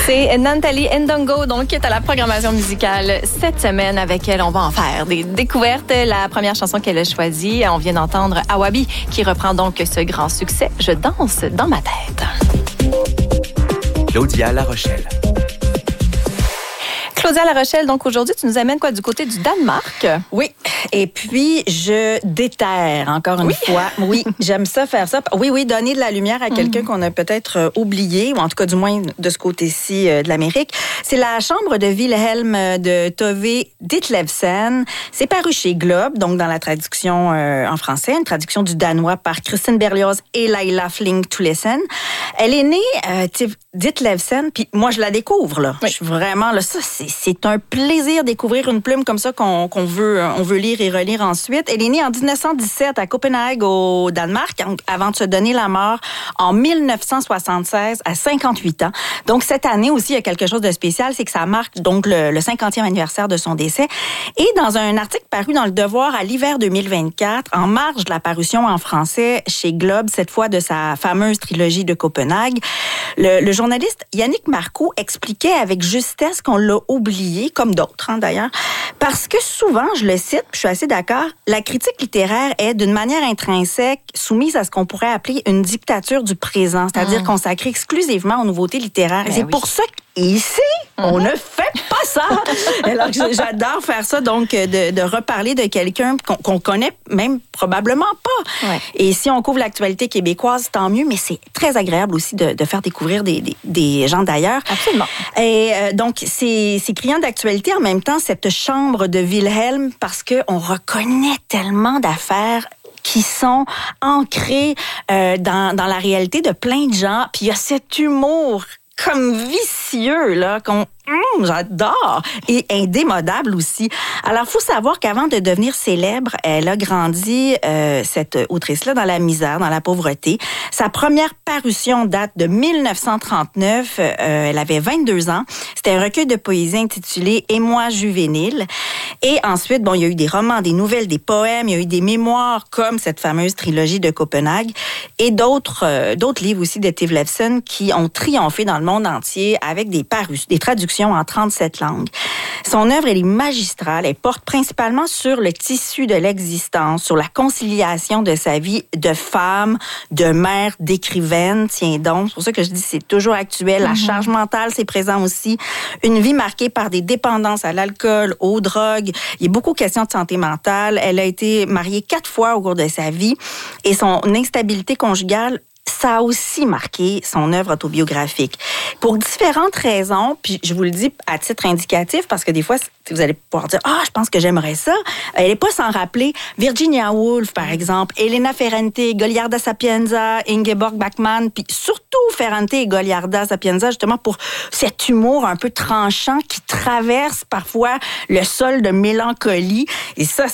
C'est Nathalie Ndongo, donc, qui est à la programmation musicale cette semaine. Avec elle, on va en faire des découvertes. La première chanson qu'elle a choisie, on vient d'entendre Awabi, qui reprend donc ce grand succès, Je danse dans ma tête. Claudia La Rochelle. Claudia La Rochelle, donc aujourd'hui, tu nous amènes quoi du côté du Danemark? Oui, et puis je déterre encore une fois. Oui, j'aime ça, faire ça. Oui, donner de la lumière à quelqu'un qu'on a peut-être oublié, ou en tout cas du moins de ce côté-ci de l'Amérique. C'est la chambre de Wilhelm de Tove Ditlevsen. C'est paru chez Globe, donc dans la traduction en français, une traduction du danois par Kristin Berlioz et Laila Flink Tollesen. Elle est née Ditlevsen, puis moi je la découvre là. Oui. Je suis vraiment là, ça c'est un plaisir découvrir une plume comme ça qu'on veut lire et relire ensuite. Elle est née en 1917 à Copenhague, au Danemark, avant de se donner la mort en 1976 à 58 ans. Donc, cette année aussi, il y a quelque chose de spécial, c'est que ça marque donc le 50e anniversaire de son décès. Et dans un article paru dans Le Devoir à l'hiver 2024, en marge de la parution en français chez Globe, cette fois de sa fameuse trilogie de Copenhague, le journaliste Yannick Marcoux expliquait avec justesse qu'on l'a oublié, comme d'autres d'ailleurs, parce que souvent, je le cite, puis je suis assez d'accord, la critique littéraire est d'une manière intrinsèque soumise à ce qu'on pourrait appeler une dictature du présent, c'est-à-dire consacrée exclusivement aux nouveautés littéraires. C'est pour ça qu'ici, on ne fait pas ça. Alors j'adore faire ça, donc de reparler de quelqu'un qu'on connaît même probablement pas. Ouais. Et si on couvre l'actualité québécoise, tant mieux, mais c'est très agréable aussi de faire découvrir des gens d'ailleurs. Absolument. Et donc, c'est criant d'actualité en même temps, cette chambre de Wilhelm, parce qu'on reconnaît tellement d'affaires qui sont ancrées dans la réalité de plein de gens. Puis il y a cet humour comme vicieux, là, j'adore, et indémodable aussi. Alors, faut savoir qu'avant de devenir célèbre, elle a grandi, cette autrice-là, dans la misère, dans la pauvreté. Sa première parution date de 1939. Elle avait 22 ans. C'était un recueil de poésie intitulé « Émoi juvénile ». Et ensuite, il y a eu des romans, des nouvelles, des poèmes, il y a eu des mémoires comme cette fameuse trilogie de Copenhague et d'autres livres aussi de Ditlevsen qui ont triomphé dans le monde entier avec des traductions en 37 langues. Son œuvre, elle est magistrale. Elle porte principalement sur le tissu de l'existence, sur la conciliation de sa vie de femme, de mère, d'écrivaine. Tiens donc, c'est pour ça que je dis c'est toujours actuel. La charge mentale, c'est présent aussi. Une vie marquée par des dépendances à l'alcool, aux drogues. Il y a beaucoup de questions de santé mentale. Elle a été mariée 4 fois au cours de sa vie. Et son instabilité conjugale, ça a aussi marqué son œuvre autobiographique. Pour différentes raisons, puis je vous le dis à titre indicatif, parce que des fois, vous allez pouvoir dire « Ah, je pense que j'aimerais ça ». Elle n'est pas sans rappeler Virginia Woolf, par exemple, Elena Ferrante, Goliarda Sapienza, Ingeborg Bachmann, puis surtout Ferrante et Goliarda Sapienza, justement pour cet humour un peu tranchant qui traverse parfois le sol de mélancolie. Et ça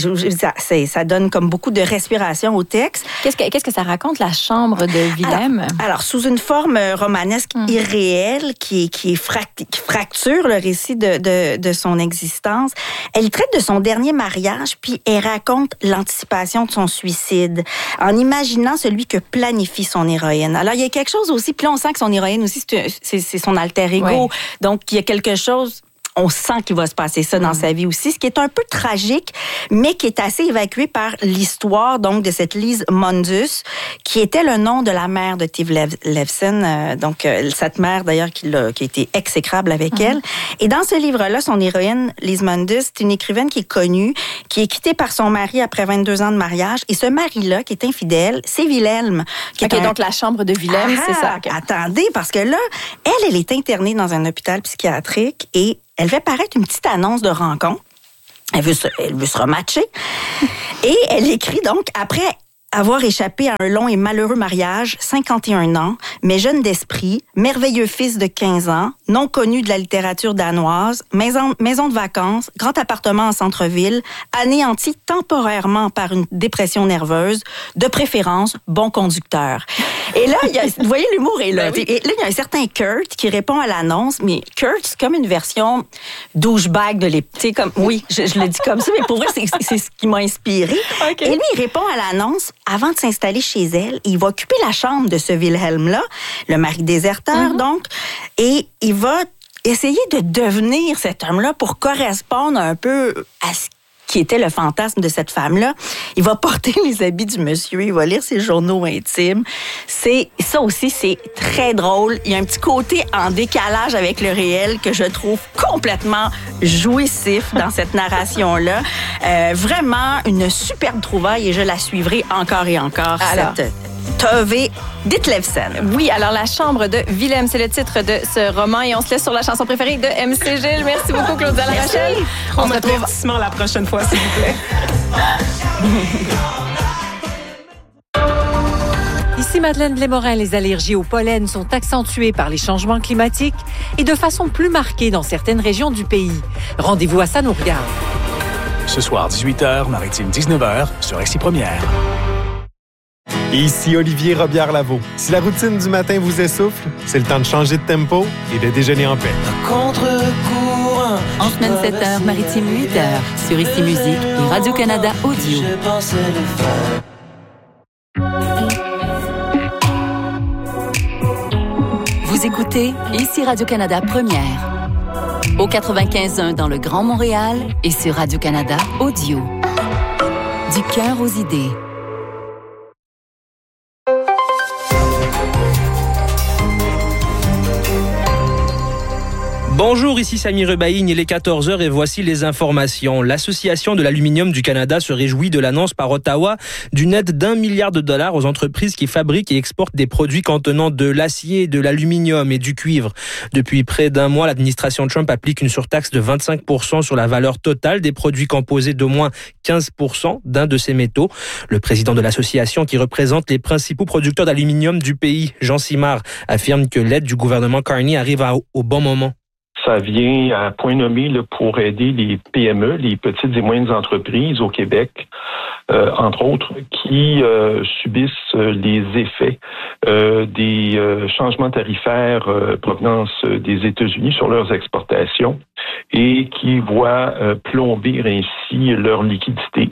donne comme beaucoup de respiration au texte. Qu'est-ce que ça raconte, la chambre de Wilhelm? Alors, sous une forme romanesque irréelle qui fracture le récit de son existence, elle traite de son dernier mariage, puis elle raconte l'anticipation de son suicide en imaginant celui que planifie son héroïne. Alors, il y a quelque chose aussi, puis là, on sent que son héroïne aussi, c'est son alter ego. Ouais. Donc, il y a quelque chose... On sent qu'il va se passer ça dans sa vie aussi, ce qui est un peu tragique, mais qui est assez évacué par l'histoire donc de cette Lise Mundus, qui était le nom de la mère de Ditlevsen, donc cette mère d'ailleurs qui a été exécrable avec elle. Et dans ce livre-là, son héroïne, Lise Mundus, c'est une écrivaine qui est connue, qui est quittée par son mari après 22 ans de mariage, et ce mari-là, qui est infidèle, c'est Wilhelm. Donc la chambre de Wilhelm, c'est ça. Okay. Attendez, parce que là, elle est internée dans un hôpital psychiatrique et elle fait paraître une petite annonce de rencontre. Elle veut se rematcher. Et elle écrit donc, après avoir échappé à un long et malheureux mariage, 51 ans, mais jeune d'esprit, merveilleux fils de 15 ans, non connu de la littérature danoise, maison de vacances, grand appartement en centre-ville, anéanti temporairement par une dépression nerveuse, de préférence, bon conducteur. Et là, vous voyez, l'humour est là. Ben oui. Et là, il y a un certain Kurt qui répond à l'annonce, mais Kurt, c'est comme une version douchebag de l'époque. Oui, je le dis comme ça, mais pour vrai, c'est ce qui m'a inspiré. Okay. Et lui, il répond à l'annonce avant de s'installer chez elle. Il va occuper la chambre de ce Wilhelm-là, le mari déserteur, donc. Et il va essayer de devenir cet homme-là pour correspondre un peu à ce qui était le fantasme de cette femme-là. Il va porter les habits du monsieur, il va lire ses journaux intimes. Ça aussi, c'est très drôle. Il y a un petit côté en décalage avec le réel que je trouve complètement jouissif dans cette narration-là. Vraiment une superbe trouvaille et je la suivrai encore et encore. Alors, cette Tove Ditlevsen. Oui, alors La Chambre de Willem, c'est le titre de ce roman et on se laisse sur la chanson préférée de MC Gilles. Merci beaucoup, Claudia Larochelle. On se retrouve la prochaine fois, s'il vous plaît. Ici Madeleine Blais-Morin, les allergies au pollen sont accentuées par les changements climatiques et de façon plus marquée dans certaines régions du pays. Rendez-vous à Ça nous regarde. Ce soir, 18h, Maritime 19h, sur Ici Première. Ici Olivier Robillard-Lavaux. Si la routine du matin vous essouffle, c'est le temps de changer de tempo et de déjeuner en paix. Contre-courant. En semaine 7h, Maritime 8h, sur Ici Musique et Radio-Canada Audio. Vous écoutez Ici Radio-Canada Première. Au 95.1 dans le Grand Montréal et sur Radio-Canada Audio. Du cœur aux idées. Bonjour, ici Samy Rebaïgne, il est 14h et voici les informations. L'Association de l'aluminium du Canada se réjouit de l'annonce par Ottawa d'une aide d'1 milliard de dollars aux entreprises qui fabriquent et exportent des produits contenant de l'acier, de l'aluminium et du cuivre. Depuis près d'un mois, l'administration Trump applique une surtaxe de 25% sur la valeur totale des produits composés d'au moins 15% d'un de ces métaux. Le président de l'association, qui représente les principaux producteurs d'aluminium du pays, Jean Simard, affirme que l'aide du gouvernement Carney arrive au bon moment. Ça vient à point nommé là, pour aider les PME, les petites et moyennes entreprises au Québec, entre autres, qui subissent les effets des changements tarifaires provenance des États-Unis sur leurs exportations et qui voient plomber ainsi leur liquidité.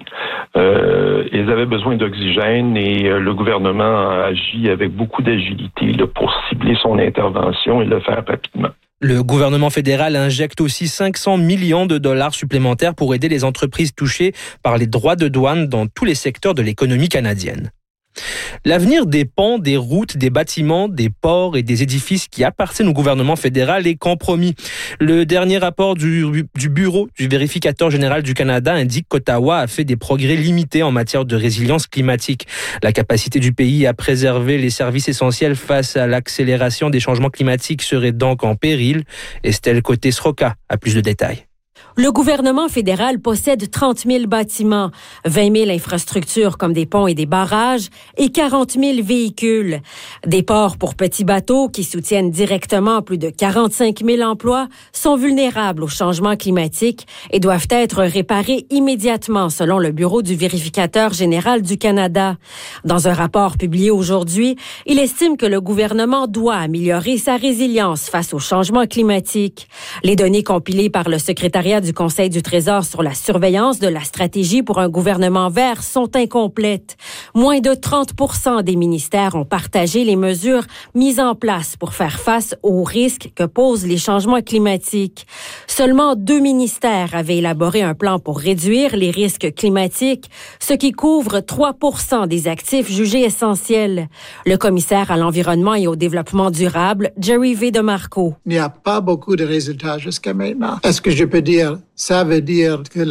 Ils avaient besoin d'oxygène et le gouvernement a agi avec beaucoup d'agilité là, pour cibler son intervention et le faire rapidement. Le gouvernement fédéral injecte aussi 500 millions de dollars supplémentaires pour aider les entreprises touchées par les droits de douane dans tous les secteurs de l'économie canadienne. L'avenir des ponts, des routes, des bâtiments, des ports et des édifices qui appartiennent au gouvernement fédéral est compromis. Le dernier rapport du Bureau du vérificateur général du Canada indique qu'Ottawa a fait des progrès limités en matière de résilience climatique. La capacité du pays à préserver les services essentiels face à l'accélération des changements climatiques serait donc en péril. Estelle Côté-Sroka a plus de détails. Le gouvernement fédéral possède 30 000 bâtiments, 20 000 infrastructures comme des ponts et des barrages et 40 000 véhicules. Des ports pour petits bateaux qui soutiennent directement plus de 45 000 emplois sont vulnérables au changement climatique et doivent être réparés immédiatement selon le Bureau du vérificateur général du Canada. Dans un rapport publié aujourd'hui, il estime que le gouvernement doit améliorer sa résilience face au changement climatique. Les données compilées par le secrétariat du Conseil du Trésor sur la surveillance de la stratégie pour un gouvernement vert sont incomplètes. Moins de 30% des ministères ont partagé les mesures mises en place pour faire face aux risques que posent les changements climatiques. Seulement 2 ministères avaient élaboré un plan pour réduire les risques climatiques, ce qui couvre 3% des actifs jugés essentiels. Le commissaire à l'environnement et au développement durable, Jerry V. DeMarco. Il n'y a pas beaucoup de résultats jusqu'à maintenant. Est-ce que je peux dire ça veut dire que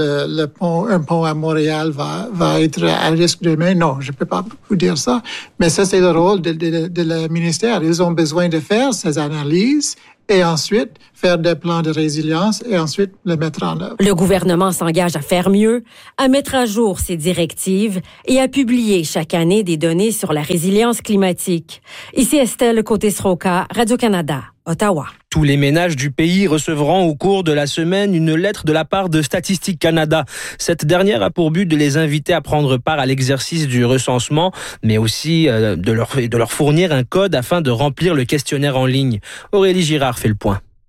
un pont à Montréal va être à risque demain? Non, je ne peux pas vous dire ça. Mais ça, c'est le rôle de le ministère. Ils ont besoin de faire ces analyses et ensuite faire des plans de résilience et ensuite les mettre en œuvre. Le gouvernement s'engage à faire mieux, à mettre à jour ses directives et à publier chaque année des données sur la résilience climatique. Ici Estelle Côté-Sroka, Radio-Canada, Ottawa. Tous les ménages du pays recevront au cours de la semaine une lettre de la part de Statistique Canada. Cette dernière a pour but de les inviter à prendre part à l'exercice du recensement, mais aussi de leur fournir un code afin de remplir le questionnaire en ligne. Aurélie Girard fait le point.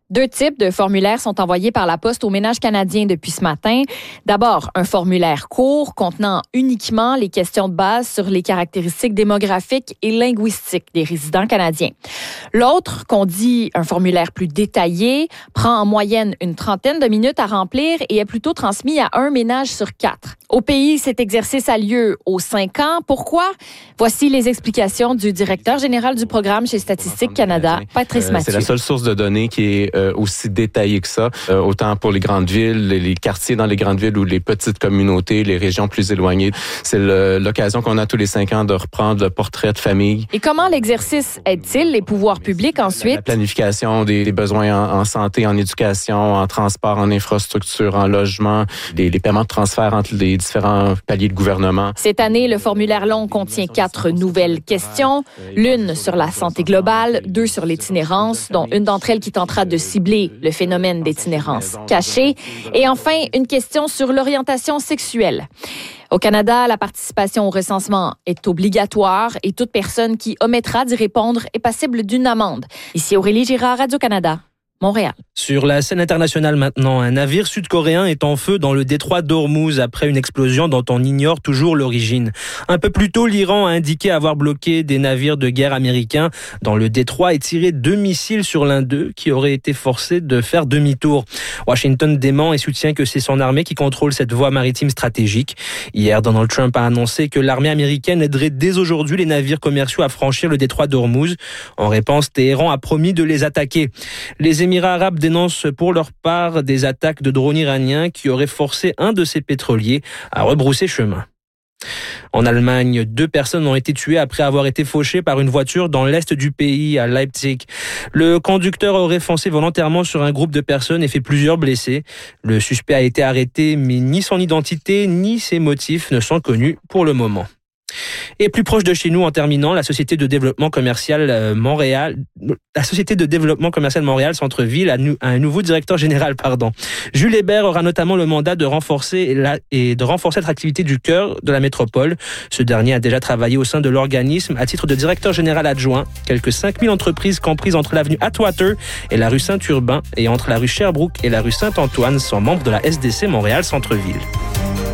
2 types de formulaires sont envoyés par la Poste aux ménages canadiens depuis ce matin. D'abord, un formulaire court contenant uniquement les questions de base sur les caractéristiques démographiques et linguistiques des résidents canadiens. L'autre, qu'on dit un formulaire plus détaillé, prend en moyenne une 30aine de minutes à remplir et est plutôt transmis à 1 ménage sur 4. Au pays, cet exercice a lieu aux 5 ans. Pourquoi? Voici les explications du directeur général du programme chez Statistique Canada, Patrice Mathieu. C'est la seule source de données qui est aussi détaillée que ça, autant pour les grandes villes, les quartiers dans les grandes villes ou les petites communautés, les régions plus éloignées. C'est l'occasion qu'on a tous les 5 ans de reprendre le portrait de famille. Et comment l'exercice aide-t-il les pouvoirs publics ensuite? La planification des besoins en santé, en éducation, en transport, en infrastructure, en logement, les paiements de transfert entre les différents paliers de gouvernement. Cette année, le formulaire long contient 4 nouvelles questions. L'une sur la santé globale, 2 sur l'itinérance, dont une d'entre elles qui tentera de cibler le phénomène d'itinérance cachée. Et enfin, une question sur l'orientation sexuelle. Au Canada, la participation au recensement est obligatoire et toute personne qui omettra d'y répondre est passible d'une amende. Ici Aurélie Girard, Radio-Canada. Montréal. Sur la scène internationale maintenant, un navire sud-coréen est en feu dans le détroit d'Ormuz après une explosion dont on ignore toujours l'origine. Un peu plus tôt, l'Iran a indiqué avoir bloqué des navires de guerre américains dans le détroit et tiré 2 missiles sur l'un d'eux qui aurait été forcé de faire demi-tour. Washington dément et soutient que c'est son armée qui contrôle cette voie maritime stratégique. Hier, Donald Trump a annoncé que l'armée américaine aiderait dès aujourd'hui les navires commerciaux à franchir le détroit d'Ormuz. En réponse, Téhéran a promis de les attaquer. Les Émirats arabes dénoncent pour leur part des attaques de drones iraniens qui auraient forcé un de ces pétroliers à rebrousser chemin. En Allemagne, 2 personnes ont été tuées après avoir été fauchées par une voiture dans l'est du pays, à Leipzig. Le conducteur aurait foncé volontairement sur un groupe de personnes et fait plusieurs blessés. Le suspect a été arrêté, mais ni son identité ni ses motifs ne sont connus pour le moment. Et plus proche de chez nous, en terminant, la Société de développement commercial Montréal Centre-Ville a un nouveau directeur général, Jules Hébert aura notamment le mandat de renforcer l'attractivité du cœur de la métropole. Ce dernier a déjà travaillé au sein de l'organisme à titre de directeur général adjoint. Quelques 5000 entreprises comprises entre l'avenue Atwater et la rue Saint-Urbain et entre la rue Sherbrooke et la rue Saint-Antoine sont membres de la SDC Montréal Centre-Ville.